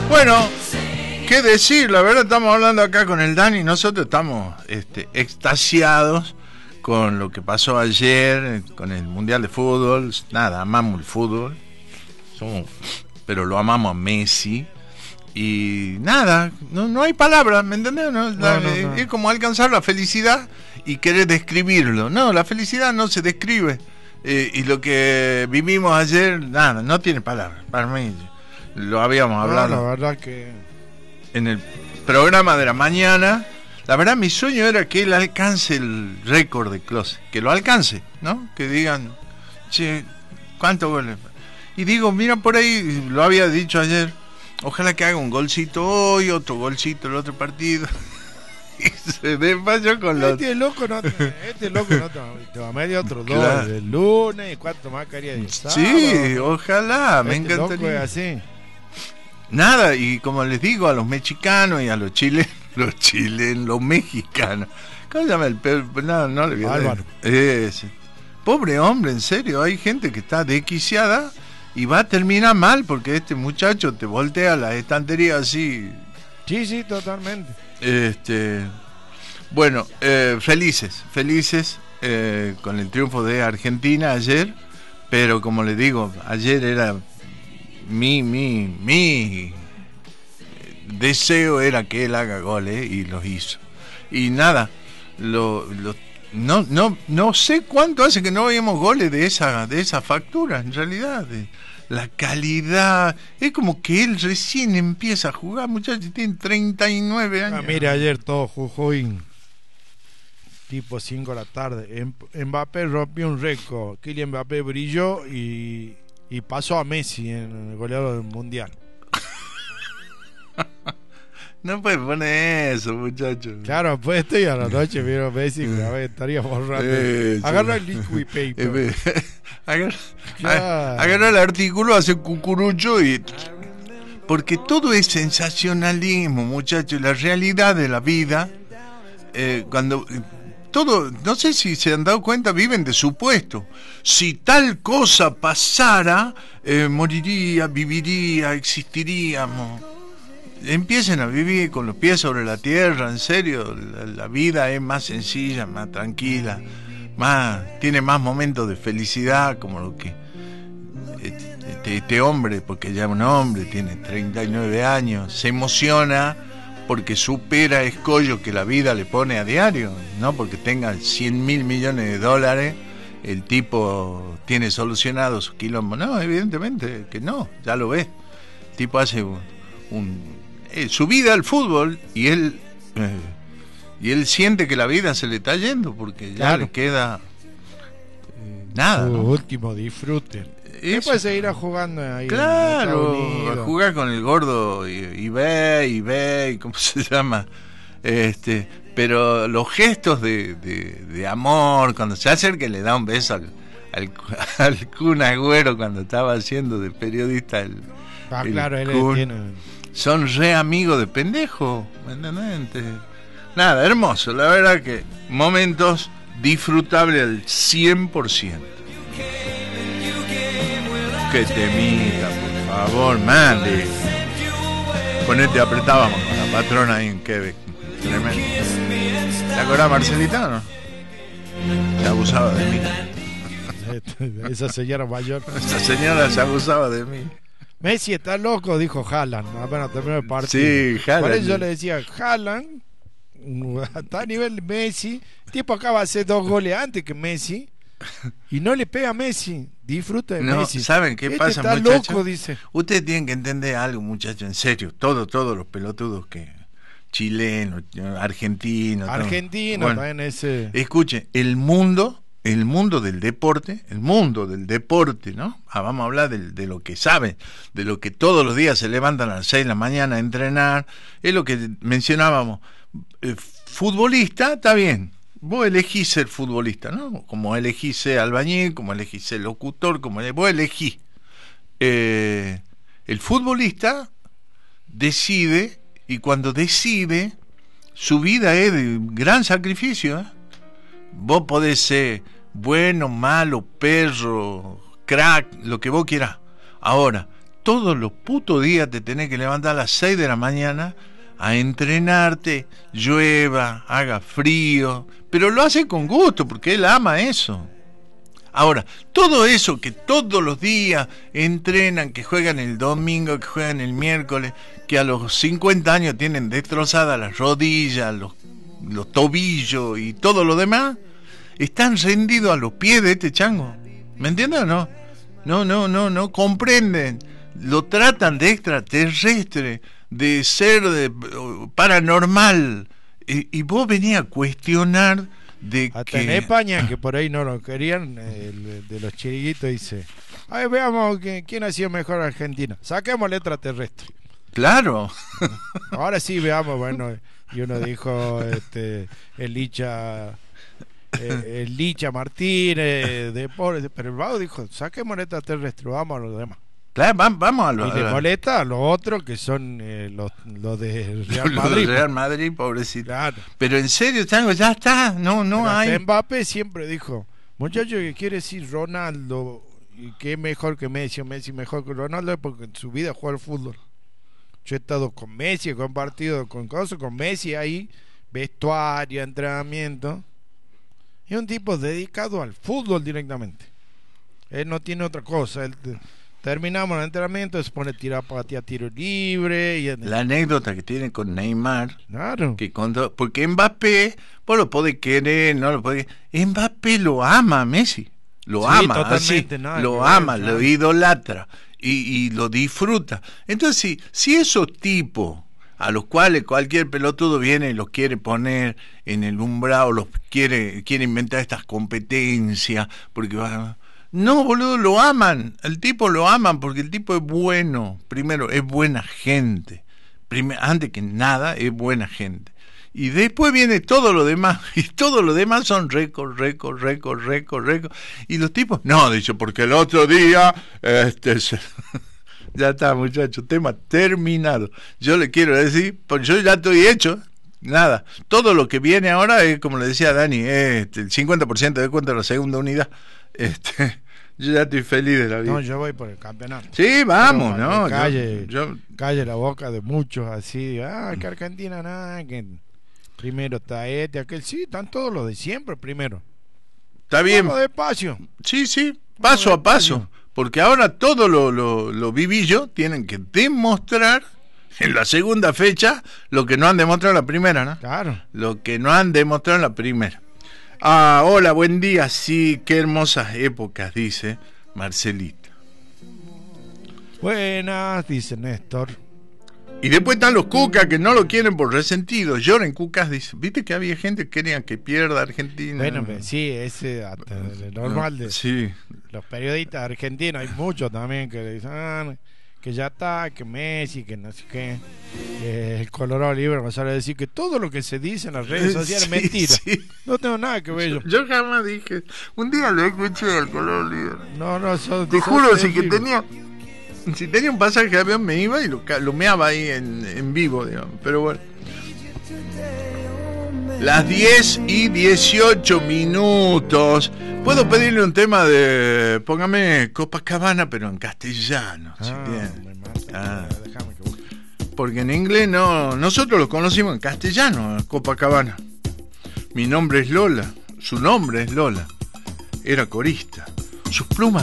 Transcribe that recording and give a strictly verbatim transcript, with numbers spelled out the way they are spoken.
Bueno, qué decir, la verdad estamos hablando acá con el Dani, nosotros estamos este, extasiados con lo que pasó ayer, con el Mundial de Fútbol. Nada, amamos el fútbol, somos, pero lo amamos a Messi. Y nada, no, no hay palabras, ¿me entendés? No, No, la, no, no. Es como alcanzar la felicidad y querer describirlo. No, la felicidad no se describe. Eh, y lo que vivimos ayer, nada, no tiene palabras. Para mí, lo habíamos hablado No, la verdad que en el programa de la mañana. La verdad, mi sueño era que él alcance el récord de Klose, que lo alcance, ¿no? Que digan, che, ¿cuántos goles? Y digo, mira, por ahí, lo había dicho ayer, ojalá que haga un golcito hoy, otro golcito el otro partido. Y se desmayó con los... este loco no te, este loco no te, te va a medir otro dos Claro. el lunes y cuánto más quería de sábado. Sí, ojalá, me Este loco encantaría. es así. Nada, y como les digo a los mexicanos y a los chilenos, los chilenos, los mexicanos, ¿cómo se llama el peor? No, no le voy a Álvaro. Ese. Pobre hombre, en serio, hay gente que está desquiciada y va a terminar mal porque este muchacho te voltea la estantería así. Sí, sí, totalmente. Este, bueno, eh, felices, felices eh, con el triunfo de Argentina ayer, pero como les digo, ayer era mi, mi, mi deseo era que él haga goles y los hizo. Y nada, lo, lo, no, no, no sé cuánto hace que no veíamos goles de esa, de esa factura, en realidad, de la calidad. Es como que él recién empieza a jugar, muchachos, tiene treinta y nueve años. Ah, mira, ayer todo Jujuy, tipo cinco de la tarde. Em- Mbappé rompió un récord. Kylian Mbappé brilló y, y pasó a Messi en el goleador del mundial. No puede poner eso, muchachos. Claro, pues esto y a la noche vieron Messi y a ver, estaría borrando. Eh, sí. Agarra el liquid paper. Eh, agarra, Claro. agarra el artículo, hace cucurucho y... Porque todo es sensacionalismo, muchachos. La realidad de la vida, eh, cuando... Todo, no sé si se han dado cuenta, viven de supuesto. Si tal cosa pasara, eh, moriría, viviría, existiríamos. Empiecen a vivir con los pies sobre la tierra, en serio. La, la vida es más sencilla, más tranquila, más tiene más momentos de felicidad, como lo que este, este hombre, porque ya es un hombre, tiene treinta y nueve años, se emociona porque supera escollos que la vida le pone a diario, no porque tenga cien mil millones de dólares, el tipo tiene solucionado sus quilombos. No, evidentemente que no, ya lo ves. El tipo hace un, un eh, su vida al fútbol y él eh, y él siente que la vida se le está yendo porque ya Claro. le queda eh, nada, Su ¿no? último disfrute. Eso. Después seguirá jugando ahí. en Claro, Estados Unidos. a jugar con el gordo y, y ve, y ve, y ¿cómo se llama? Este, pero los gestos de, de, de amor, cuando se acerca y le da un beso al, al, al Kun Agüero cuando estaba haciendo de periodista el, Ah, el claro, él Kun, tiene. son re amigos de pendejo, ¿me entendés? Nada, hermoso, la verdad que momentos disfrutables al cien por ciento. Que temita, por favor, mande. Ponete, apretábamos con la patrona ahí en Quebec. Tremendo. ¿Te acordás, Marcelita, o no? Se abusaba de mí. Esa señora mayor. Esa señora se abusaba de mí. Messi está loco, dijo Haaland. Apenas terminó el partido. Sí, Haaland. Por eso yo le decía, Haaland está a nivel Messi. El tipo acaba de hacer dos goles antes que Messi. Y no le pega a Messi. Disfruta de No, Messi. ¿saben qué Este pasa, está muchachos? loco, dice. Ustedes tienen que entender algo, muchachos, en serio. Todos, todos los pelotudos que... chilenos, argentinos. Argentino todo. Bueno, también ese. escuchen, el mundo, el mundo del deporte, el mundo del deporte, ¿no? Ah, vamos a hablar de, de lo que saben, de lo que todos los días se levantan a las seis de la mañana a entrenar, es lo que mencionábamos. Eh, futbolista, está bien, vos elegís ser futbolista, ¿no? Como elegís ser albañil, como elegís ser locutor, como ele- vos elegís. Eh, el futbolista decide, y cuando decide, su vida es de gran sacrificio, ¿eh? Vos podés ser bueno, malo, perro, crack, lo que vos quieras. Ahora, todos los putos días te tenés que levantar a las seis de la mañana a entrenarte, llueva, haga frío, pero lo hace con gusto porque él ama eso. Ahora, todo eso que todos los días entrenan, que juegan el domingo, que juegan el miércoles, que a los cincuenta años tienen destrozadas las rodillas, los, los tobillos y todo lo demás, están rendidos a los pies de este chango. ¿Me entiendes o no? No, no, no, no comprenden. Lo tratan de extraterrestre, de ser de, paranormal. Y, y vos venías a cuestionar de hasta que... en España, que por ahí no lo querían, el de los chiriguitos dice, a ver, veamos que, quién ha sido mejor Argentina. Saquemos el extraterrestre. Claro. Ahora sí, veamos, bueno, y uno dijo, este, el Licha... Eh, el Licha Martínez de por, pero el vago dijo saquemos el extraterrestre, vamos a los demás. Claro, vamos a los y le molesta a los otros que son eh, los, los de Real los Madrid, de Real Madrid, pobrecito. Claro. Pero en serio, Chango, ya está, no, no pero hay. Mbappé siempre dijo, muchacho, que quiere decir Ronaldo y que es mejor que Messi, o Messi mejor que Ronaldo, porque en su vida jugó al fútbol. Yo he estado con Messi, he compartido con cosas, con Messi ahí, vestuario, entrenamiento. Es un tipo dedicado al fútbol directamente. Él no tiene otra cosa. Él, terminamos el entrenamiento, se pone a tirar patea tiro libre. Y la anécdota que tiene con Neymar. Claro. Que cuando, porque Mbappé, vos lo podés querer, no lo podés. Mbappé lo ama a Messi. Lo sí, ama, totalmente, así, nada lo ver, ama, claro. Lo idolatra y, y lo disfruta. Entonces, si, si esos tipos a los cuales cualquier pelotudo viene y los quiere poner en el umbral, los quiere quiere inventar estas competencias, porque va... no, boludo, lo aman, el tipo lo aman porque el tipo es bueno, primero es buena gente, Primer, antes que nada es buena gente, y después viene todo lo demás, y todo lo demás son récord, récord, récord, récord, récord, y los tipos, no, dicho, porque el otro día, este... Se... Ya está, muchachos, tema terminado. Yo le quiero decir, porque yo ya estoy hecho, nada. Todo lo que viene ahora es, como le decía Dani, este, el cincuenta por ciento de cuenta de la segunda unidad. Este, yo ya estoy feliz de la vida. No, yo voy por el campeonato. Sí, vamos, Pero ¿no? Calle, yo, yo... calle la boca de muchos así, ah, que Argentina nada, que primero está este, aquel, sí, están todos los de siempre primero. Está bien. Vamos despacio. Sí, sí, paso a paso. Porque ahora todo lo, lo, lo vivillo tienen que demostrar en la segunda fecha lo que no han demostrado en la primera, ¿no? Claro. Lo que no han demostrado en la primera. Ah, hola, buen día. Sí, qué hermosas épocas, dice Marcelita. Buenas, dice Néstor. Y después están los cucas que no lo quieren por resentido. Lloran cucas, dice. ¿Viste que había gente que quería que pierda Argentina? Bueno, sí, ese normal de sí. Los periodistas argentinos, hay muchos también que le dicen ah, que ya está, que Messi, que no sé qué. Eh, el Colorado Libre me sale a decir que todo lo que se dice en las redes sociales sí, es mentira. Sí. No tengo nada que ver yo. Yo jamás dije. Un día lo escuché al Colorado Libre. No, no, son, te son juro, si que terribles. tenía. Si tenía un pasaje de avión me iba y lo, lo meaba ahí en, en vivo, digamos. Pero bueno. Las diez y dieciocho minutos. Puedo pedirle un tema de... Póngame Copacabana, pero en castellano. Ah, ¿sí? me mata. Ah. Déjame que busque. Porque en inglés no... Nosotros lo conocimos en castellano, Copacabana. Mi nombre es Lola. Su nombre es Lola. Era corista. Sus plumas